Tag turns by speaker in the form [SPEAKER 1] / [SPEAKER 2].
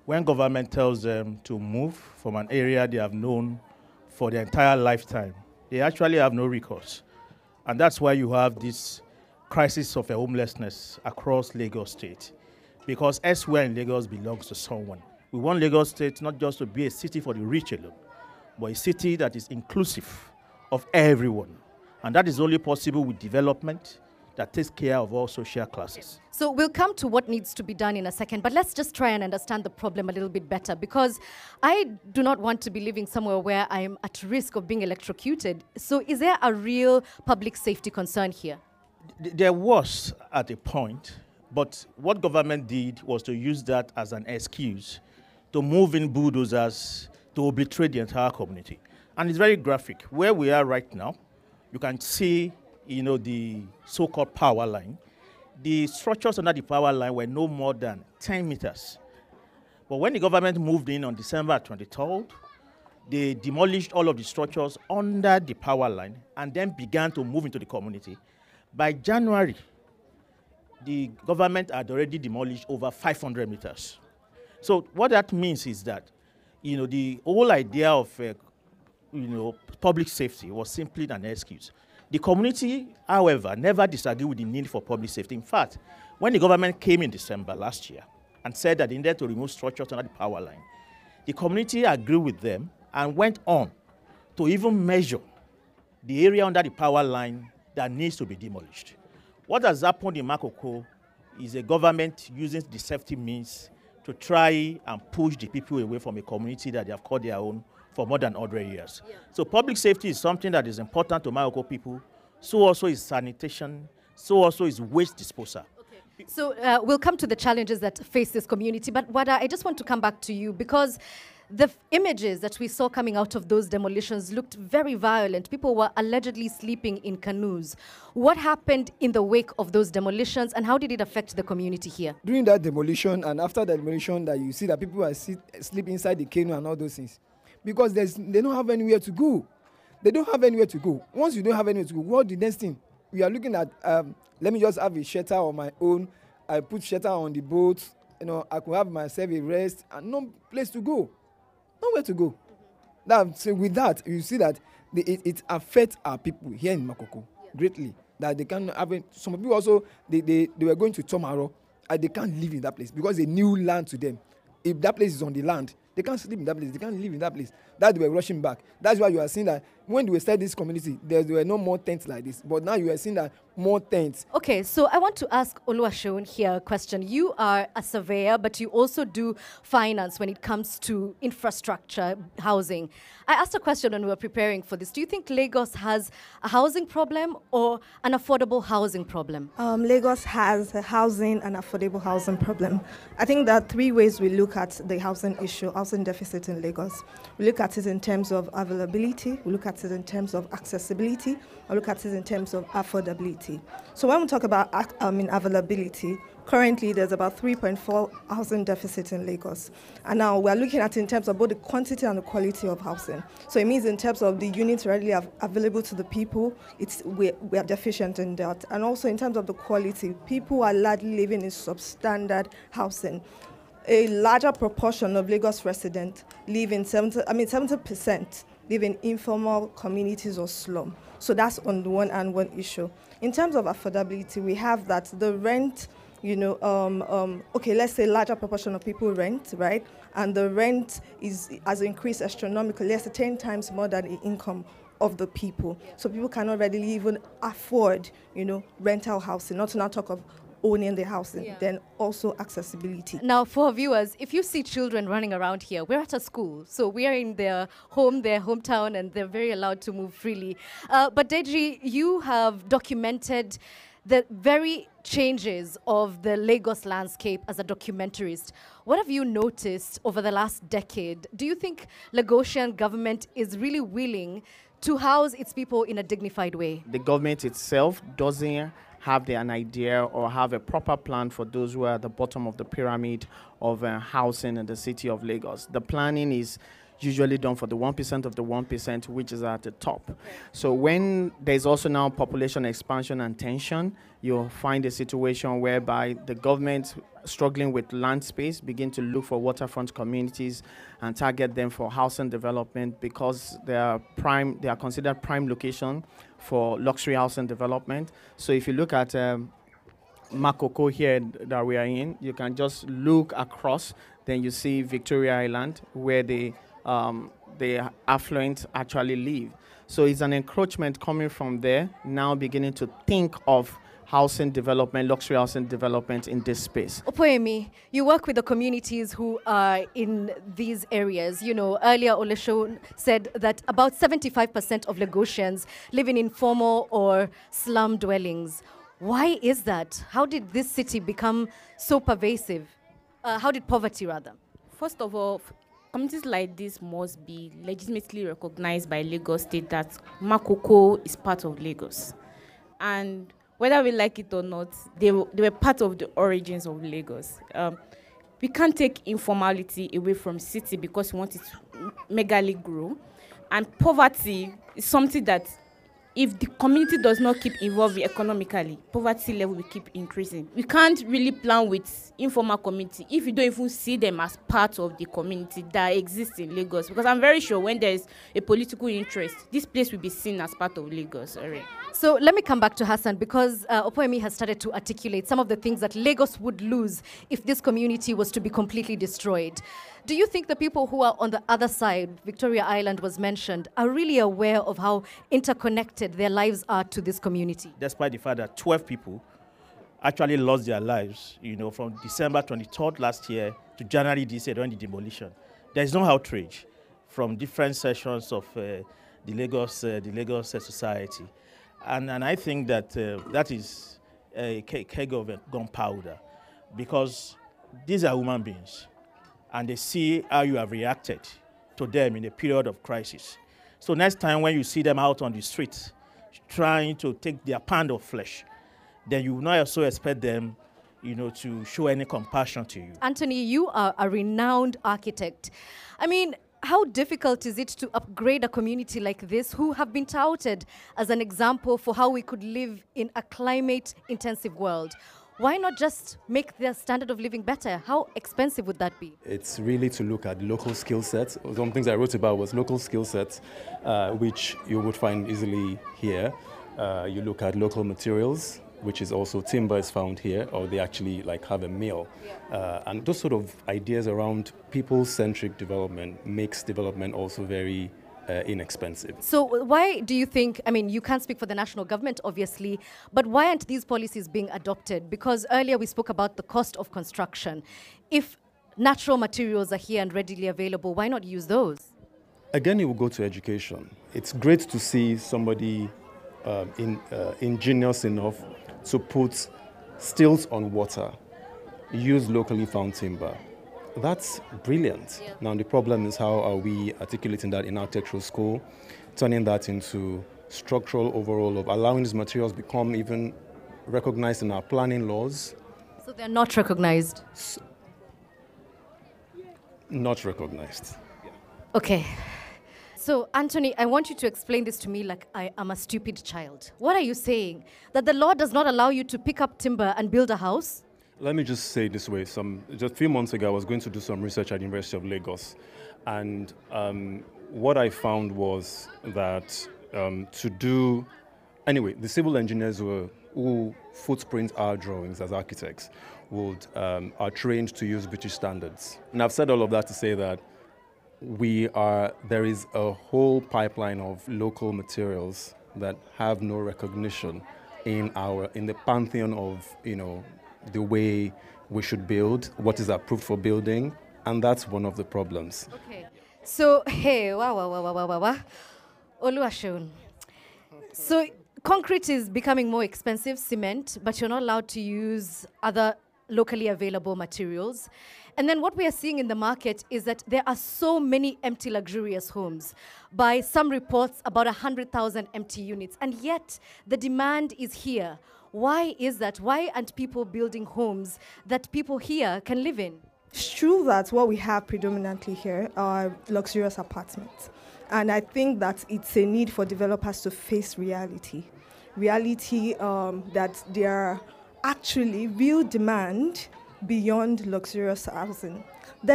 [SPEAKER 1] when government tells them to move from an area they have known for their entire lifetime, they actually have no recourse. And that's why you have this crisis of homelessness across Lagos State, because elsewhere in Lagos belongs to someone. We want Lagos State not just to be a city for the rich alone, but a city that is inclusive of everyone. And that is only possible with development that takes care of all social classes.
[SPEAKER 2] So we'll come to what needs to be done in a second, but let's just try and understand the problem a little bit better, because I do not want to be living somewhere where I'm at risk of being electrocuted. So is there a real public safety concern here?
[SPEAKER 1] There was at a point, but what government did was to use that as an excuse to move in bulldozers to obliterate the entire community. And it's very graphic. Where we are right now, you can see the so-called power line. The structures under the power line were no more than 10 meters. But when the government moved in on December 23rd, they demolished all of the structures under the power line and then began to move into the community. By January, the government had already demolished over 500 meters. So what that means is that, the whole idea of, public safety was simply an excuse. The community, however, never disagreed with the need for public safety. In fact, when the government came in December last year and said that they needed to remove structures under the power line, the community agreed with them and went on to even measure the area under the power line that needs to be demolished. What has happened in Makoko is a government using deceptive means to try and push the people away from a community that they have called their own for more than 100 years. Yeah. So public safety is something that is important to Makoko people. So also is sanitation. So also is waste disposal.
[SPEAKER 2] Okay. So we'll come to the challenges that face this community. But Wada, I just want to come back to you, because the images that we saw coming out of those demolitions looked very violent. People were allegedly sleeping in canoes. What happened in the wake of those demolitions, and how did it affect the community here?
[SPEAKER 3] During that demolition and after the demolition, that you see that people are sleep inside the canoe and all those things, because they don't have anywhere to go. They don't have anywhere to go. Once you don't have anywhere to go, what the next thing? We are looking at, let me just have a shelter on my own. I put shelter on the boat. I could have myself a rest and no place to go. Nowhere to go. So with that, you see that it affects our people here in Makoko greatly. That they can't have it. Some people also, they were going to Tomorrow, and they can't live in that place because they new land to them. If that place is on the land, they can't sleep in that place. They can't live in that place. That they were rushing back. That's why you are seeing that when they started this community, there were no more tents like this. But now you are seeing that more tents.
[SPEAKER 2] Okay, so I want to ask Oluwaseun here a question. You are a surveyor, but you also do finance when it comes to infrastructure, housing. I asked a question when we were preparing for this. Do you think Lagos has a housing problem or an affordable housing problem?
[SPEAKER 4] Lagos has a housing and affordable housing problem. I think there are three ways we look at the housing issue, housing deficit in Lagos. We look at it in terms of availability, we look at it in terms of accessibility, we look at it in terms of affordability. So when we talk about availability, currently there's about 3.4 housing deficit in Lagos. And now we're looking at it in terms of both the quantity and the quality of housing. So it means in terms of the units readily available to the people, we are deficient in that. And also in terms of the quality, people are largely living in substandard housing. A larger proportion of Lagos residents live in 70% live in informal communities or slum. So that's on the one hand one issue. In terms of affordability, we have that the rent, let's say larger proportion of people rent, right? And the rent has increased astronomically, let's say 10 times more than the income of the people. So people cannot readily even afford, rental housing, not to now talk of owning the housing, then also accessibility.
[SPEAKER 2] Now, for viewers, if you see children running around here, we're at a school, so we are in their home, their hometown, and they're very allowed to move freely. But Deji, you have documented the very changes of the Lagos landscape as a documentarist. What have you noticed over the last decade? Do you think Lagosian government is really willing to house its people in a dignified way?
[SPEAKER 5] The government itself doesn't have an idea or have a proper plan for those who are at the bottom of the pyramid of housing in the city of Lagos. The planning is usually done for the 1% of the 1%, which is at the top. So when there's also now population expansion and tension, you'll find a situation whereby the government struggling with land space begin to look for waterfront communities and target them for housing development, because they are considered prime location for luxury housing development. So if you look at Makoko here that we are in, you can just look across, then you see Victoria Island, where the affluent actually live. So it's an encroachment coming from there, now beginning to think of housing development, luxury housing development in this space.
[SPEAKER 2] Opoemi, you work with the communities who are in these areas. You know, earlier Oleshun said that about 75% of Lagosians live in informal or slum dwellings. Why is that? How did this city become so pervasive? How did poverty, rather?
[SPEAKER 6] First of all, communities like this must be legitimately recognized by Lagos State that Makoko is part of Lagos. And whether we like it or not, they were part of the origins of Lagos. We can't take informality away from city because we want it to megally grow. And poverty is something that if the community does not keep evolving economically, poverty level will keep increasing. We can't really plan with informal community if you don't even see them as part of the community that exists in Lagos. Because I'm very sure when there's a political interest, this place will be seen as part of Lagos already.
[SPEAKER 2] So let me come back to Hassan, because Opoemi has started to articulate some of the things that Lagos would lose if this community was to be completely destroyed. Do you think the people who are on the other side, Victoria Island was mentioned, are really aware of how interconnected their lives are to this community?
[SPEAKER 1] Despite the fact that 12 people actually lost their lives, you know, from December 23rd last year to January this year during the demolition. There is no outrage from different sections of the Lagos society. And I think that that is a keg of gunpowder, because these are human beings and they see how you have reacted to them in a period of crisis. So next time when you see them out on the streets trying to take their pound of flesh, then you will not also expect them, you know, to show any compassion to you.
[SPEAKER 2] Anthony, you are a renowned architect. I mean, how difficult is it to upgrade a community like this, who have been touted as an example for how we could live in a climate-intensive world? Why not just make their standard of living better? How expensive would that be?
[SPEAKER 7] It's really to look at local skill sets. Some things I wrote about was local skill sets, which you would find easily here. You look at local materials, which is also timber is found here, or they actually like have a mill. And those sort of ideas around people-centric development makes development also very inexpensive.
[SPEAKER 2] So why do you think, I mean, you can't speak for the national government, obviously, but why aren't these policies being adopted? Because earlier we spoke about the cost of construction. If natural materials are here and readily available, why not use those?
[SPEAKER 7] Again, it will go to education. It's great to see somebody ingenious enough to put stills on water, use locally found timber. That's brilliant. Yeah. Now the problem is, how are we articulating that in architectural school, turning that into structural overall, of allowing these materials become even recognized in our planning laws.
[SPEAKER 2] So they're not recognized?
[SPEAKER 7] Not recognized. Yeah.
[SPEAKER 2] Okay. So, Anthony, I want you to explain this to me like I am a stupid child. What are you saying? That the law does not allow you to pick up timber and build a house?
[SPEAKER 7] Let me just say it this way. Just a few months ago, I was going to do some research at the University of Lagos. And what I found was that the civil engineers who footprint our drawings as architects are trained to use British standards. And I've said all of that to say that there is a whole pipeline of local materials that have no recognition in the pantheon of, the way we should build, what is approved for building, and that's one of the problems.
[SPEAKER 2] Okay. So, hey, wow. Oluwaseun. So, concrete is becoming more expensive, cement, but you're not allowed to use other locally available materials. And then what we are seeing in the market is that there are so many empty luxurious homes. By some reports, about 100,000 empty units. And yet, the demand is here. Why is that? Why aren't people building homes that people here can live in?
[SPEAKER 4] It's true that what we have predominantly here are luxurious apartments. And I think that it's a need for developers to face reality. Reality that there are actually real demand beyond luxurious housing.